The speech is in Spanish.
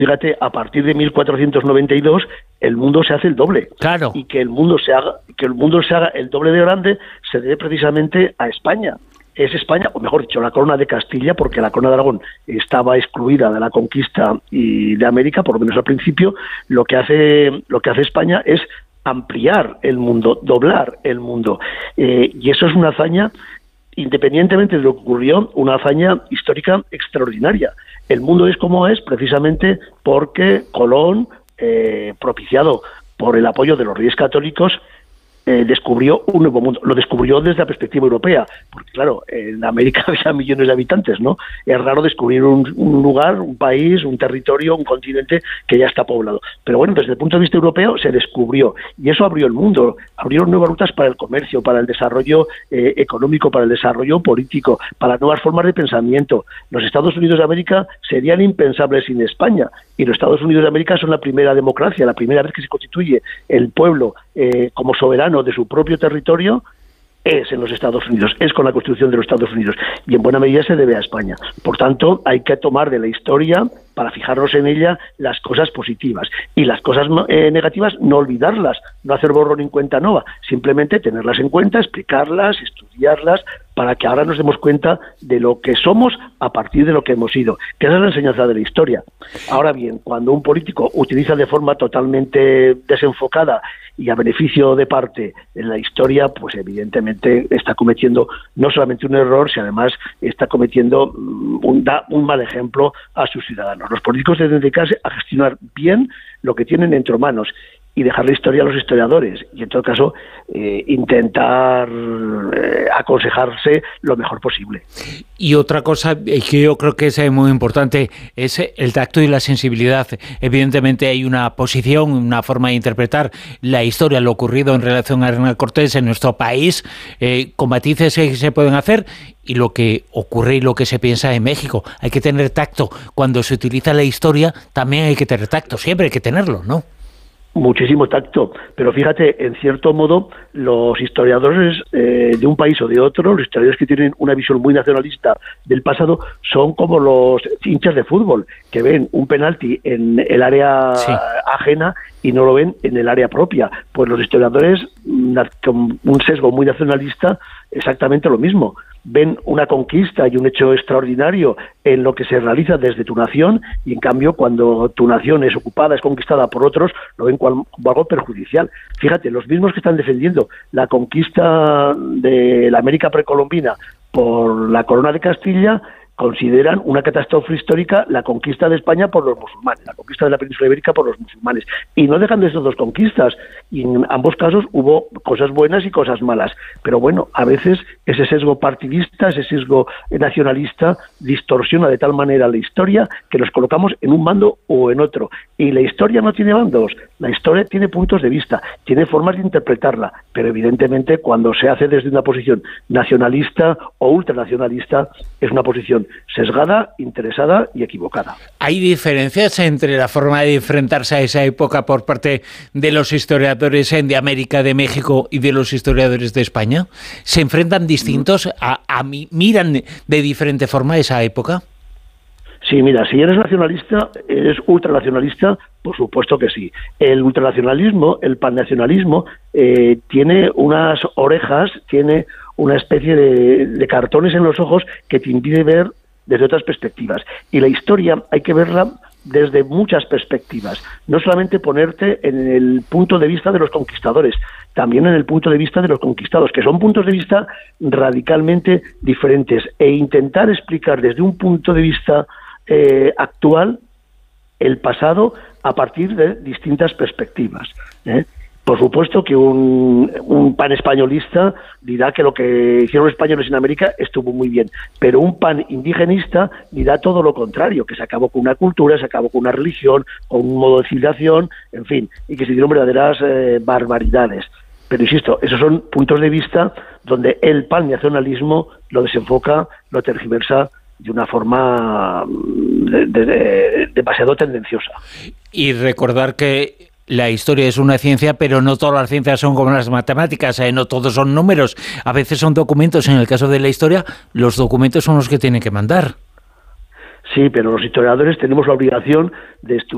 Fíjate, a partir de 1492 el mundo se hace el doble. Claro. Y que el mundo se haga el doble de grande se debe precisamente a España. Es España, o mejor dicho, la corona de Castilla, porque la corona de Aragón estaba excluida de la conquista y de América, por lo menos al principio. Lo que hace España es ampliar el mundo, doblar el mundo. Y eso es una hazaña, independientemente de lo que ocurrió, una hazaña histórica extraordinaria. El mundo es como es precisamente porque Colón, propiciado por el apoyo de los reyes católicos, descubrió un nuevo mundo. Lo descubrió desde la perspectiva europea, porque claro, en América había millones de habitantes, ¿no? Es raro descubrir un lugar, un país, un territorio, un continente que ya está poblado. Pero bueno, desde el punto de vista europeo se descubrió, y eso abrió el mundo, abrió nuevas rutas para el comercio, para el desarrollo económico, para el desarrollo político, para nuevas formas de pensamiento. Los Estados Unidos de América serían impensables sin España, y los Estados Unidos de América son la primera democracia, la primera vez que se constituye el pueblo como soberano de su propio territorio, es en los Estados Unidos, es con la Constitución de los Estados Unidos, y en buena medida se debe a España. Por tanto, hay que tomar de la historia, para fijarnos en ella, las cosas positivas, y las cosas negativas no olvidarlas, no hacer borrón y cuenta nueva, simplemente tenerlas en cuenta, explicarlas, estudiarlas, para que ahora nos demos cuenta de lo que somos a partir de lo que hemos sido, que esa es la enseñanza de la historia. Ahora bien, cuando un político utiliza de forma totalmente desenfocada y a beneficio de parte en la historia, pues evidentemente está cometiendo no solamente un error, sino además está cometiendo un mal ejemplo a sus ciudadanos. Los políticos deben dedicarse a gestionar bien lo que tienen entre manos y dejar la historia a los historiadores, y en todo caso intentar aconsejarse lo mejor posible. Y otra cosa que yo creo que es muy importante es el tacto y la sensibilidad. Evidentemente hay una posición, una forma de interpretar la historia, lo ocurrido en relación a Hernán Cortés en nuestro país, con matices que se pueden hacer, y lo que ocurre y lo que se piensa en México. Hay que tener tacto. Cuando se utiliza la historia también hay que tener tacto, siempre hay que tenerlo, ¿no? Muchísimo tacto, pero fíjate, en cierto modo, los historiadores de un país o de otro, los historiadores que tienen una visión muy nacionalista del pasado, son como los hinchas de fútbol, que ven un penalti en el área ajena y no lo ven en el área propia. Pues los historiadores, con un sesgo muy nacionalista, exactamente lo mismo. Ven una conquista y un hecho extraordinario en lo que se realiza desde tu nación, y en cambio cuando tu nación es ocupada, es conquistada por otros, lo ven como algo perjudicial. Fíjate, los mismos que están defendiendo la conquista de la América precolombina por la corona de Castilla consideran una catástrofe histórica la conquista de España por los musulmanes, la conquista de la península ibérica por los musulmanes, y no dejan de esas dos conquistas, y en ambos casos hubo cosas buenas y cosas malas, pero bueno, a veces ese sesgo partidista, ese sesgo nacionalista distorsiona de tal manera la historia que nos colocamos en un bando o en otro, y la historia no tiene bandos, la historia tiene puntos de vista, tiene formas de interpretarla, pero evidentemente cuando se hace desde una posición nacionalista o ultranacionalista es una posición sesgada, interesada y equivocada. ¿Hay diferencias entre la forma de enfrentarse a esa época por parte de los historiadores de América, de México, y de los historiadores de España? ¿Se enfrentan distintos? ¿Miran de diferente forma esa época? Sí, mira, si eres nacionalista, eres ultranacionalista, por supuesto que sí. El ultranacionalismo, el pannacionalismo, tiene unas orejas, tiene una especie de cartones en los ojos que te impide ver desde otras perspectivas. Y la historia hay que verla desde muchas perspectivas. No solamente ponerte en el punto de vista de los conquistadores, también en el punto de vista de los conquistados, que son puntos de vista radicalmente diferentes, e intentar explicar desde un punto de vista actual el pasado a partir de distintas perspectivas. Por supuesto que un panespañolista dirá que lo que hicieron los españoles en América estuvo muy bien, pero un panindigenista dirá todo lo contrario, que se acabó con una cultura, se acabó con una religión, con un modo de civilización, en fin, y que se dieron verdaderas barbaridades. Pero insisto, esos son puntos de vista donde el pannacionalismo lo desenfoca, lo tergiversa de una forma demasiado tendenciosa. Y recordar que la historia es una ciencia, pero no todas las ciencias son como las matemáticas, no todos son números, a veces son documentos. En el caso de la historia, los documentos son los que tienen que mandar. Sí, pero los historiadores tenemos la obligación de estudiar